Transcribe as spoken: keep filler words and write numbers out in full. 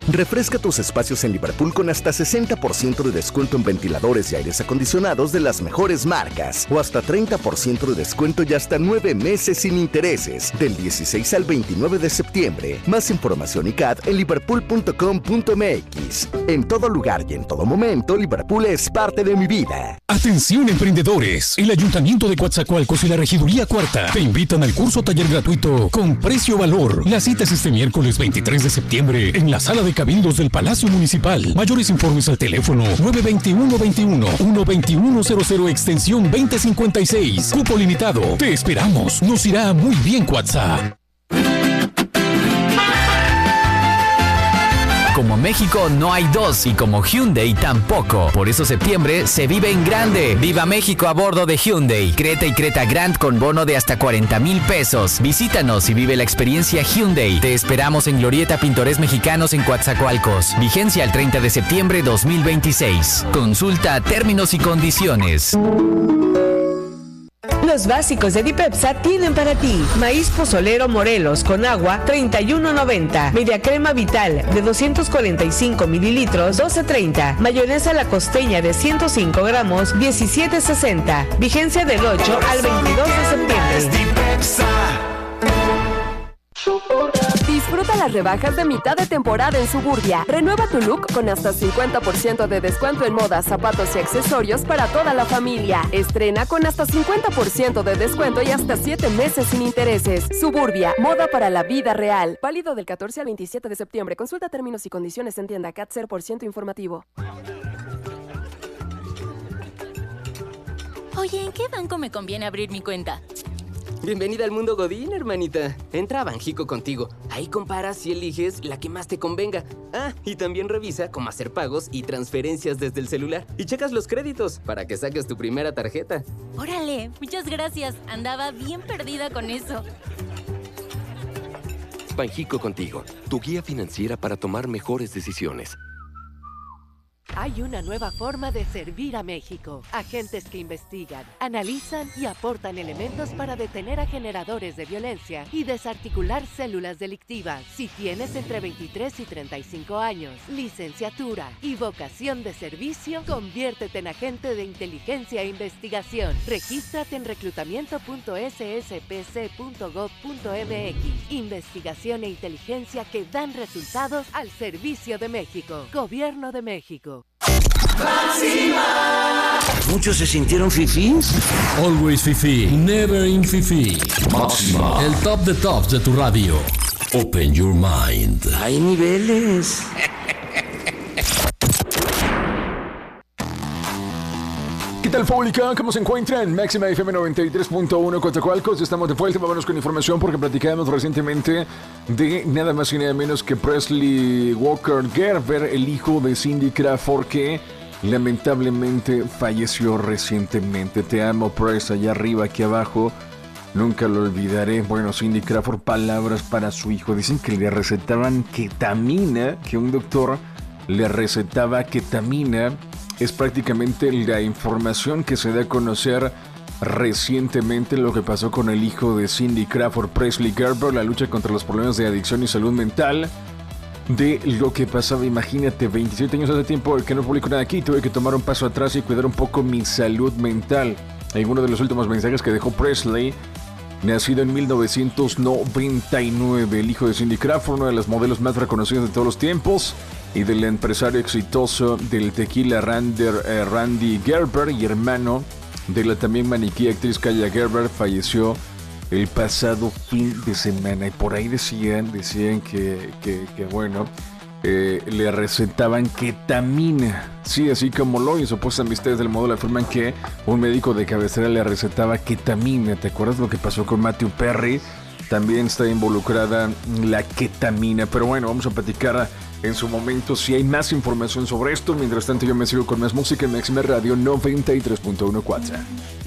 Refresca tus espacios en Liverpool con hasta sesenta por ciento de descuento en ventiladores y aires acondicionados de las mejores marcas, o hasta treinta por ciento de descuento y hasta nueve meses sin intereses, del dieciséis al veintinueve de septiembre. Más información y C A D en liverpool punto com punto m x. En todo lugar y en todo momento, Liverpool es parte de mi vida. Atención emprendedores, el Ayuntamiento de Coatzacoalcos y la Regiduría Cuarta te invitan al curso taller gratuito con precio valor. La cita es este miércoles veintitrés de septiembre en la sala de cabildos del Palacio Municipal. Mayores informes al teléfono nueve dos uno, veintiuno, uno veintiuno cero cero extensión veinte cincuenta y seis. Cupo limitado. Te esperamos. Nos irá muy bien, Coatza. Como México no hay dos y como Hyundai tampoco. Por eso septiembre se vive en grande. Viva México a bordo de Hyundai. Creta y Creta Grand con bono de hasta cuarenta mil pesos. Visítanos y vive la experiencia Hyundai. Te esperamos en Glorieta Pintores Mexicanos en Coatzacoalcos. Vigencia el treinta de septiembre dos mil veintiséis. Consulta términos y condiciones. Los básicos de Dipepsa tienen para ti maíz pozolero Morelos con agua treinta y uno noventa, media crema Vital de doscientos cuarenta y cinco mililitros doce treinta, mayonesa La Costeña de ciento cinco gramos diecisiete sesenta, vigencia del ocho al veintidós de septiembre. Disfruta las rebajas de mitad de temporada en Suburbia. Renueva tu look con hasta cincuenta por ciento de descuento en moda, zapatos y accesorios para toda la familia. Estrena con hasta cincuenta por ciento de descuento y hasta siete meses sin intereses. Suburbia, moda para la vida real. Válido del catorce al veintisiete de septiembre. Consulta términos y condiciones en tienda C A T cero por ciento informativo. Oye, ¿en qué banco me conviene abrir mi cuenta? Bienvenida al mundo Godín, hermanita. Entra a Banjico contigo. Ahí comparas y eliges la que más te convenga. Ah, y también revisa cómo hacer pagos y transferencias desde el celular. Y checas los créditos para que saques tu primera tarjeta. Órale, muchas gracias. Andaba bien perdida con eso. Banjico contigo, tu guía financiera para tomar mejores decisiones. Hay una nueva forma de servir a México. Agentes que investigan, analizan y aportan elementos para detener a generadores de violencia y desarticular células delictivas. Si tienes entre veintitrés y treinta y cinco años, licenciatura y vocación de servicio, conviértete en agente de inteligencia e investigación. Regístrate en reclutamiento punto s s p c punto gov punto m x. Investigación e inteligencia que dan resultados al servicio de México. Gobierno de México. ¡Máxima! ¿Muchos se sintieron fifís? Always fifi, never in fifi. Máxima. El top de tops de tu radio. Open your mind. Hay niveles. ¿Qué tal, pública? ¿Cómo se encuentran? Máxima F M noventa y tres punto uno Coatzacoalcos. Estamos de vuelta. Vámonos con información porque platicamos recientemente de nada más y nada menos que Presley Walker Gerber, el hijo de Cindy Crawford, que lamentablemente falleció recientemente. Te amo, Press, allá arriba, aquí abajo. Nunca lo olvidaré. Bueno, Cindy Crawford, palabras para su hijo. Dicen que le recetaban ketamina, que un doctor le recetaba ketamina. Es prácticamente la información que se da a conocer recientemente lo que pasó con el hijo de Cindy Crawford, Presley Gerber, la lucha contra los problemas de adicción y salud mental. De lo que pasaba, imagínate, veintisiete años hace tiempo que no publico nada aquí, tuve que tomar un paso atrás y cuidar un poco mi salud mental. En uno de los últimos mensajes que dejó Presley, nacido en mil novecientos noventa y nueve, el hijo de Cindy Crawford, uno de los modelos más reconocidos de todos los tiempos, y del empresario exitoso del tequila Rander, eh, Randy Gerber, y hermano de la también maniquí actriz Kaya Gerber, falleció el pasado fin de semana. Y por ahí decían, decían que, que, que bueno, eh, le recetaban ketamina. Sí, así como lo, y supuestas amistades del módulo afirman que un médico de cabecera le recetaba ketamina. ¿Te acuerdas lo que pasó con Matthew Perry? También está involucrada la ketamina. Pero bueno, vamos a platicar en su momento si hay más información sobre esto. Mientras tanto, yo me sigo con más música en Máxima Radio noventa y tres punto uno Cuatza.